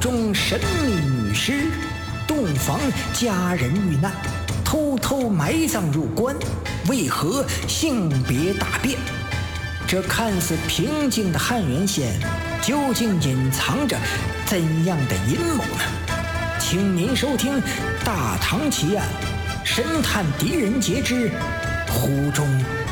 中神秘女尸，洞房佳人遇难，偷偷埋葬入棺，为何性别大变？这看似平静的汉源县，究竟隐藏着怎样的阴谋呢？请您收听《大唐奇案》，神探狄仁杰之湖中